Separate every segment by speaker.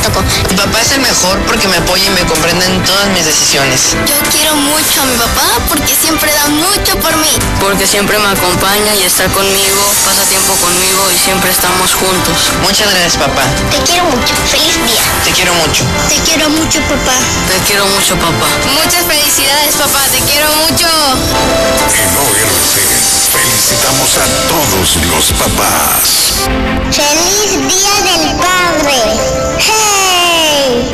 Speaker 1: tocó.
Speaker 2: Mi papá es el mejor porque me apoya y me comprende en todas mis decisiones.
Speaker 1: Yo quiero mucho a mi papá porque siempre da mucho por mí.
Speaker 3: Porque siempre me acompaña y está conmigo, pasa tiempo conmigo y siempre estamos juntos.
Speaker 2: Muchas gracias, papá.
Speaker 1: Te quiero mucho. Feliz día.
Speaker 2: Te quiero mucho.
Speaker 1: Te quiero mucho, papá.
Speaker 3: Te quiero mucho, papá.
Speaker 1: Muchas felicidades, papá. Te quiero mucho.
Speaker 4: En ORT felicitamos a todos los papás.
Speaker 1: ¡Feliz Día del Padre! ¡Hey!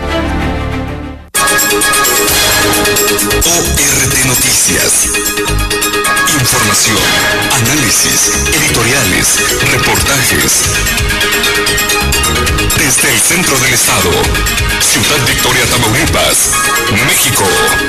Speaker 4: ORT Noticias. Información, análisis, editoriales, reportajes. Desde el centro del estado, Ciudad Victoria, Tamaulipas, México.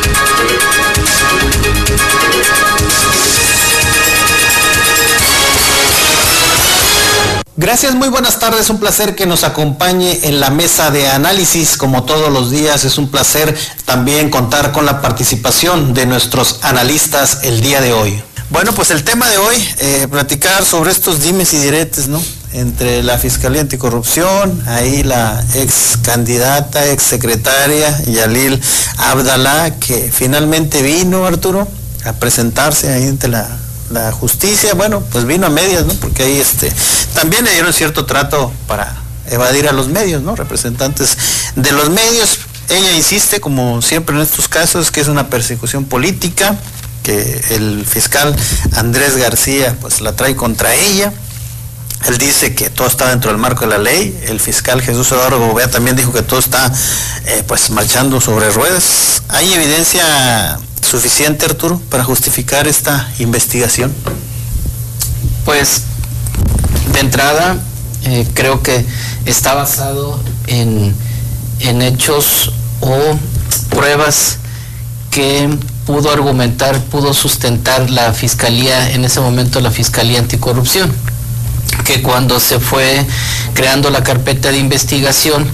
Speaker 5: Gracias, muy buenas tardes, un placer que nos acompañe en la mesa de análisis, como todos los días. Es un placer también contar con la participación de nuestros analistas el día de hoy. Bueno, pues el tema de hoy, platicar sobre estos dimes y diretes, ¿no? Entre la Fiscalía Anticorrupción, ahí la ex candidata, ex secretaria Yalil Abdalá, que finalmente vino, Arturo, a presentarse ahí ante la justicia. Bueno, pues vino a medias, ¿no? Porque ahí también le dieron cierto trato para evadir a los medios, ¿no? Representantes de los medios. Ella insiste, como siempre en estos casos, que es una persecución política, que el fiscal Andrés García pues la trae contra ella. Él dice que todo está dentro del marco de la ley. El fiscal Jesús Eduardo Gobea también dijo que todo está pues marchando sobre ruedas. ¿Hay evidencia suficiente, Arturo, para justificar esta investigación?
Speaker 6: Pues de entrada creo que está basado en hechos o pruebas que pudo argumentar, pudo sustentar la Fiscalía, en ese momento la Fiscalía Anticorrupción, que cuando se fue creando la carpeta de investigación,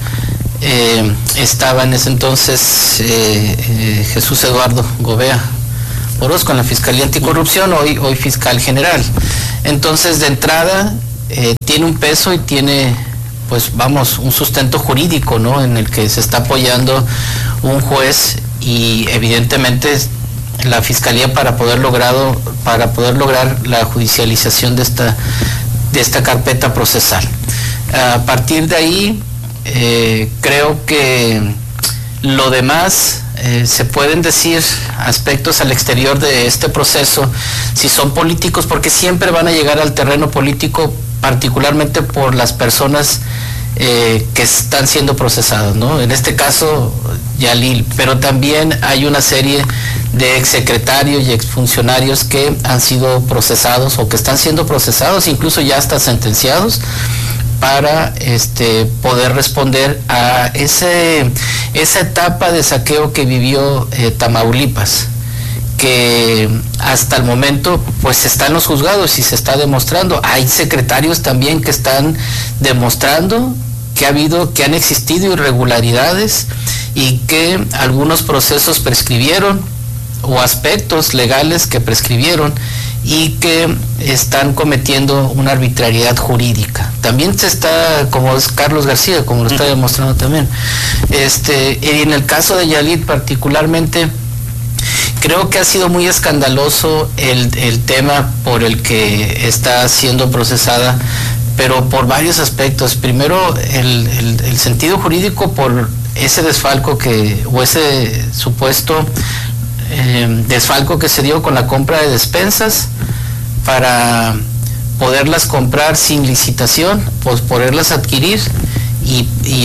Speaker 6: estaba en ese entonces Jesús Eduardo Gobea Orozco en la Fiscalía Anticorrupción, hoy fiscal general. Entonces, de entrada, tiene un peso y tiene, pues vamos, un sustento jurídico, ¿no? En el que se está apoyando un juez y evidentemente la Fiscalía para poder lograr la judicialización de esta carpeta procesal. A partir de ahí, creo que lo demás se pueden decir aspectos al exterior de este proceso, si son políticos, porque siempre van a llegar al terreno político, particularmente por las personas que están siendo procesadas, ¿no? En este caso, Yalil, pero también hay una serie de exsecretarios y exfuncionarios que han sido procesados o que están siendo procesados, incluso ya hasta sentenciados, para poder responder a esa etapa de saqueo que vivió Tamaulipas, que hasta el momento pues está en los juzgados y se está demostrando. Hay secretarios también que están demostrando que han existido irregularidades y que algunos procesos prescribieron o aspectos legales que prescribieron y que están cometiendo una arbitrariedad jurídica. También se está, como es Carlos García, como lo está demostrando también. Y en el caso de Yalil particularmente, creo que ha sido muy escandaloso el tema por el que está siendo procesada, pero por varios aspectos. Primero, el sentido jurídico por ese desfalco o ese supuesto desfalco que se dio con la compra de despensas para poderlas comprar sin licitación, pues poderlas adquirir y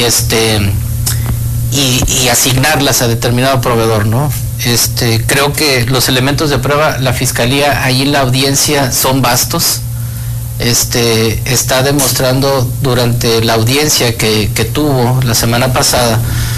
Speaker 6: asignarlas a determinado proveedor, ¿no? Creo que los elementos de prueba, la Fiscalía ahí en la audiencia son vastos. Está demostrando durante la audiencia que tuvo la semana pasada,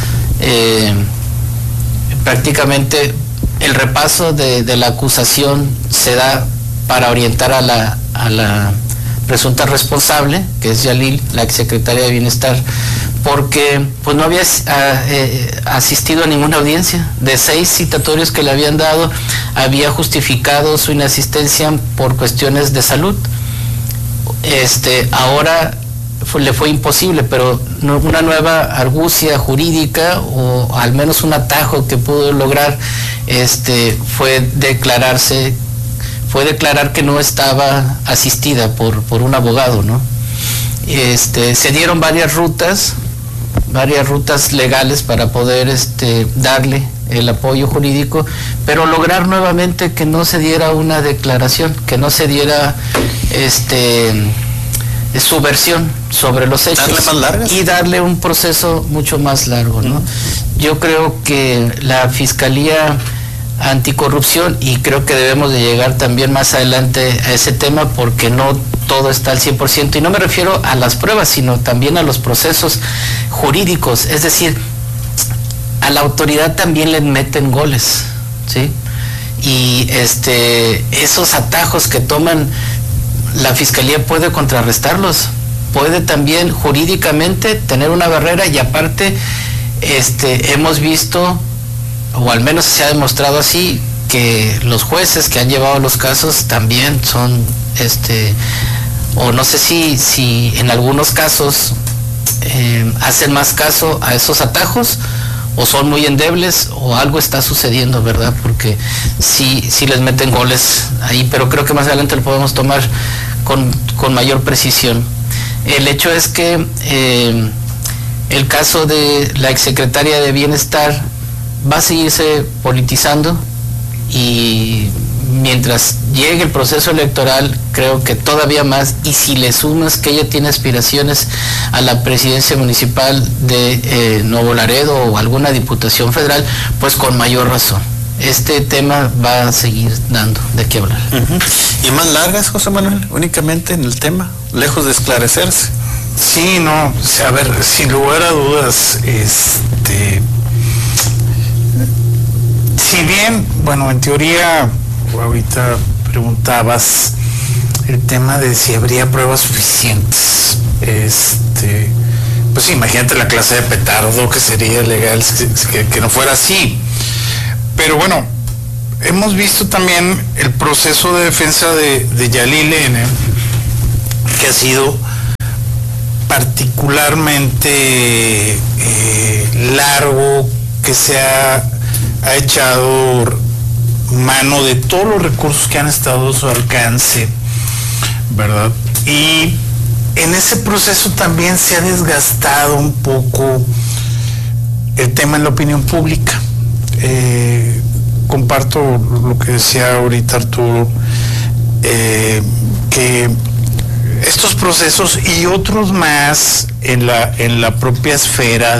Speaker 6: prácticamente el repaso de la acusación se da para orientar a la presunta responsable, que es Yalil, la exsecretaria de Bienestar, porque pues no había asistido a ninguna audiencia. De 6 citatorios que le habían dado, había justificado su inasistencia por cuestiones de salud. Ahora le fue imposible, pero una nueva argucia jurídica o al menos un atajo que pudo lograr fue declarar que no estaba asistida por un abogado, ¿no? Se dieron varias rutas legales para poder darle el apoyo jurídico, pero lograr nuevamente que no se diera una declaración, que no se diera su versión sobre los hechos.
Speaker 5: ¿Darle más largas?
Speaker 6: Y darle un proceso mucho más largo, ¿no? Yo creo que la Fiscalía Anticorrupción, y creo que debemos de llegar también más adelante a ese tema, porque no todo está al 100%, y no me refiero a las pruebas, sino también a los procesos jurídicos, es decir, a la autoridad también le meten goles, ¿sí? Y esos atajos que toman la Fiscalía puede contrarrestarlos, puede también jurídicamente tener una barrera, y aparte hemos visto, o al menos se ha demostrado así, que los jueces que han llevado los casos también son o no sé si en algunos casos hacen más caso a esos atajos, o son muy endebles, o algo está sucediendo, ¿verdad? Porque sí les meten goles ahí, pero creo que más adelante lo podemos tomar con mayor precisión. El hecho es que el caso de la exsecretaria de Bienestar va a seguirse politizando, y mientras llegue el proceso electoral, creo que todavía más, y si le sumas que ella tiene aspiraciones a la presidencia municipal de Nuevo Laredo o alguna diputación federal, pues con mayor razón. Este tema va a seguir dando de qué hablar.
Speaker 5: ¿Y más largas, José Manuel, únicamente en el tema, lejos de esclarecerse?
Speaker 7: Sí, no, o sea, a ver, sin lugar a dudas, si bien, bueno, en teoría, ahorita preguntabas el tema de si habría pruebas suficientes. Pues sí, imagínate la clase de petardo que sería legal que no fuera así. Pero bueno, hemos visto también el proceso de defensa de Yalil N., que ha sido particularmente largo, que se ha echado mano de todos los recursos que han estado a su alcance, ¿verdad? Y en ese proceso también se ha desgastado un poco el tema en la opinión pública. Comparto lo que decía ahorita Arturo, que estos procesos y otros más en la propia esfera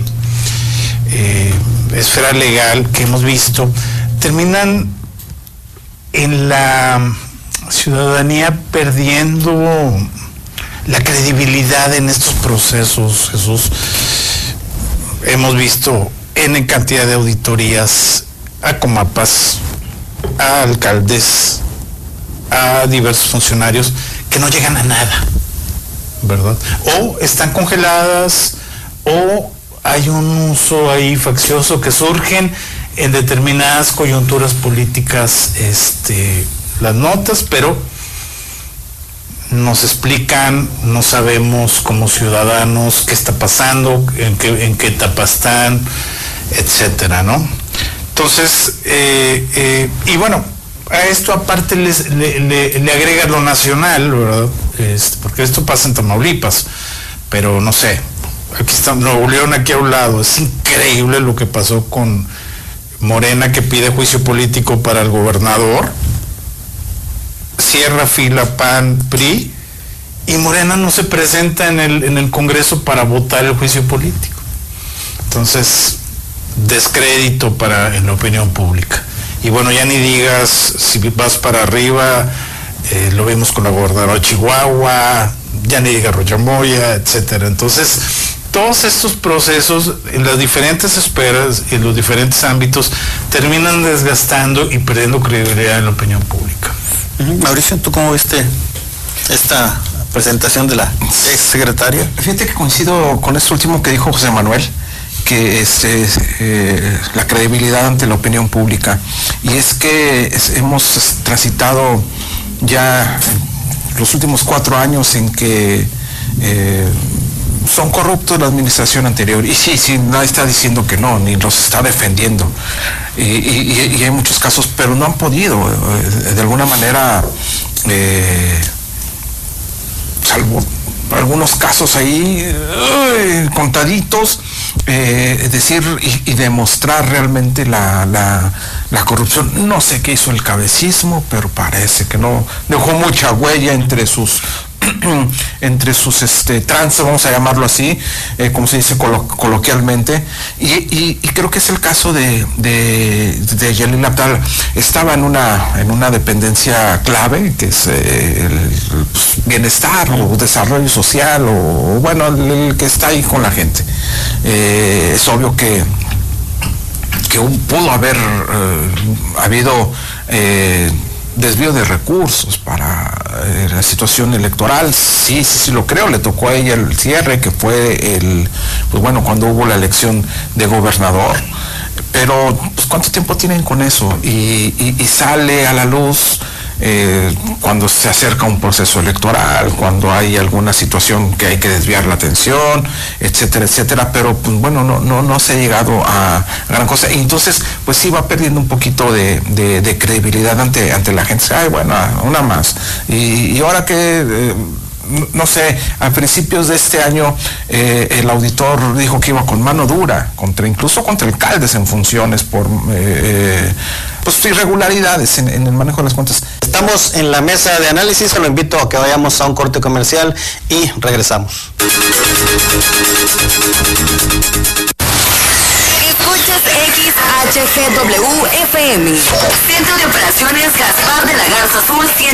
Speaker 7: esfera legal que hemos visto, terminan en la ciudadanía perdiendo la credibilidad en estos procesos, Jesús. Hemos visto en cantidad de auditorías a comapas, a alcaldes, a diversos funcionarios que no llegan a nada, ¿verdad? O están congeladas, o hay un uso ahí faccioso que surgen en determinadas coyunturas políticas, las notas, pero nos explican, no sabemos como ciudadanos qué está pasando, en qué etapa están, etcétera, ¿no? Entonces, y bueno, a esto aparte le agrega lo nacional, ¿verdad? Porque esto pasa en Tamaulipas, pero no sé, aquí está Nuevo León, aquí a un lado. Es increíble lo que pasó con Morena, que pide juicio político para el gobernador, cierra fila PAN, PRI, y Morena no se presenta en el Congreso para votar el juicio político. Entonces, descrédito en la opinión pública. Y bueno, ya ni digas, si vas para arriba, lo vimos con la gobernadora de Chihuahua, ya ni digas Rochamoya, etcétera. Entonces, todos estos procesos en las diferentes esferas, en los diferentes ámbitos, terminan desgastando y perdiendo credibilidad en la opinión pública.
Speaker 5: Mauricio, ¿tú cómo viste esta presentación de la ex secretaria?
Speaker 8: Fíjate que coincido con esto último que dijo José Manuel, que la credibilidad ante la opinión pública. Y es que hemos transitado ya los últimos 4 años en que son corruptos la administración anterior. Y sí, nadie está diciendo que no, ni los está defendiendo. Y hay muchos casos, pero no han podido, de alguna manera, salvo algunos casos ahí contaditos, decir y demostrar realmente la corrupción. No sé qué hizo el cabecismo, pero parece que no dejó mucha huella entre sus trances, vamos a llamarlo así, como se dice coloquialmente, y creo que es el caso de Yelil Abdala. Estaba en una dependencia clave, que es el bienestar o desarrollo social, o bueno, el que está ahí con la gente. Es obvio que pudo haber habido desvío de recursos para la situación electoral. Sí, lo creo. Le tocó a ella el cierre, que fue cuando hubo la elección de gobernador. Pero pues, ¿cuánto tiempo tienen con eso? Y sale a la luz cuando se acerca un proceso electoral, cuando hay alguna situación que hay que desviar la atención, etcétera, etcétera. Pero pues bueno, no se ha llegado a gran cosa. Y entonces pues sí va perdiendo un poquito de credibilidad ante la gente. Ay, bueno, una más. Y ahora que no sé, a principios de este año el auditor dijo que iba con mano dura incluso contra alcaldes en funciones por pues irregularidades en el manejo de las cuentas.
Speaker 5: Estamos en la mesa de análisis, se lo invito a que vayamos a un corte comercial y regresamos.
Speaker 9: Escuchas XHGW FM, Centro de Operaciones Gaspar de la Garza Azul